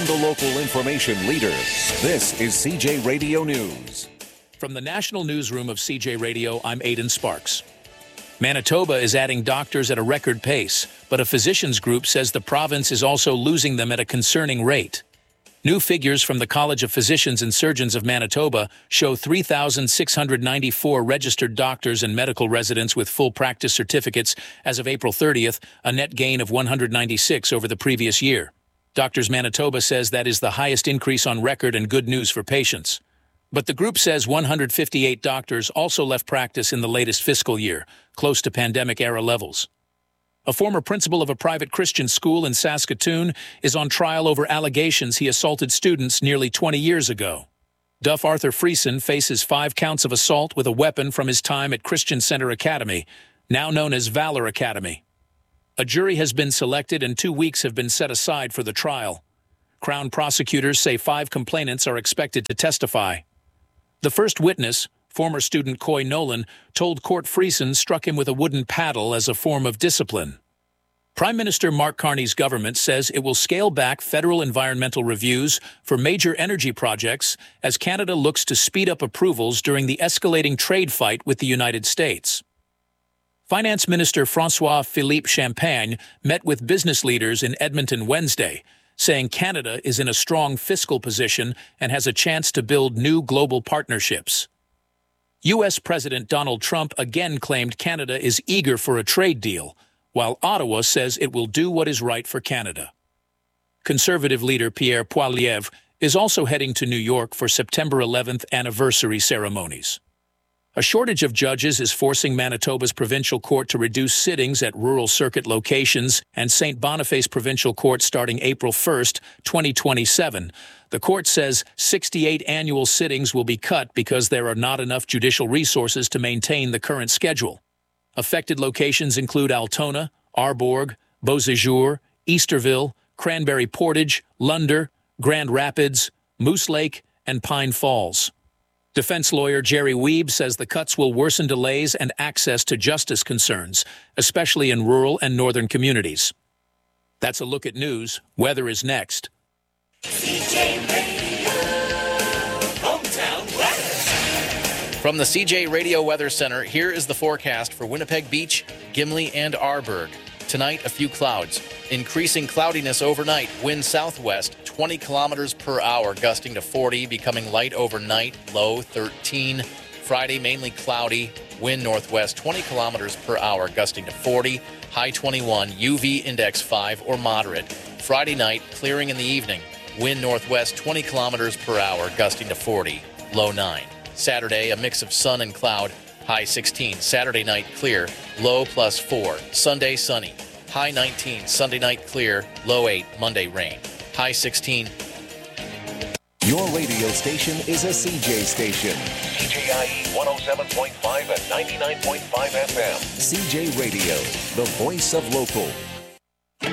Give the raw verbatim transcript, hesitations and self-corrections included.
the local information leader. This is C J Radio News. From the National Newsroom of C J Radio, I'm Aidan Sparks. Manitoba is adding doctors at a record pace, but a physicians group says the province is also losing them at a concerning rate. New figures from the College of Physicians and Surgeons of Manitoba show three thousand six hundred ninety-four registered doctors and medical residents with full practice certificates as of April thirtieth, a net gain of one hundred ninety-six over the previous year. Doctors Manitoba says that is the highest increase on record and good news for patients. But the group says one hundred fifty-eight doctors also left practice in the latest fiscal year, close to pandemic-era levels. A former principal of a private Christian school in Saskatoon is on trial over allegations he assaulted students nearly twenty years ago. Duff Arthur Friesen faces five counts of assault with a weapon from his time at Christian Center Academy, now known as Valor Academy. A jury has been selected and two weeks have been set aside for the trial. Crown prosecutors say five complainants are expected to testify. The first witness, former student Coy Nolan, told court Friesen struck him with a wooden paddle as a form of discipline. Prime Minister Mark Carney's government says it will scale back federal environmental reviews for major energy projects as Canada looks to speed up approvals during the escalating trade fight with the United States. Finance Minister François-Philippe Champagne met with business leaders in Edmonton Wednesday, saying Canada is in a strong fiscal position and has a chance to build new global partnerships. U S President Donald Trump again claimed Canada is eager for a trade deal, while Ottawa says it will do what is right for Canada. Conservative leader Pierre Poilievre is also heading to New York for September eleventh anniversary ceremonies. A shortage of judges is forcing Manitoba's provincial court to reduce sittings at rural circuit locations and Saint Boniface Provincial Court starting April first, twenty twenty-seven. The court says sixty-eight annual sittings will be cut because there are not enough judicial resources to maintain the current schedule. Affected locations include Altona, Arborg, Beauséjour, Easterville, Cranberry Portage, Lunder, Grand Rapids, Moose Lake, and Pine Falls. Defense lawyer Jerry Wiebe says the cuts will worsen delays and access to justice concerns, especially in rural and northern communities. That's a look at news. Weather is next. C J Radio, hometown weather. From the C J Radio Weather Center, here is the forecast for Winnipeg Beach, Gimli, and Arborg. Tonight, a few clouds. Increasing cloudiness overnight. Wind southwest, twenty kilometers per hour, gusting to forty, becoming light overnight, low thirteen. Friday, mainly cloudy. Wind northwest, twenty kilometers per hour, gusting to forty, high twenty-one. U V index five or moderate. Friday night, clearing in the evening. Wind northwest, twenty kilometers per hour, gusting to forty, low nine. Saturday, a mix of sun and cloud. High sixteen. Saturday night clear, low plus four. Sunday sunny, high nineteen. Sunday night clear, low eight. Monday rain, high sixteen. Your radio station is a C J station. C J I E one oh seven point five and ninety-nine point five F M. C J Radio, the voice of local.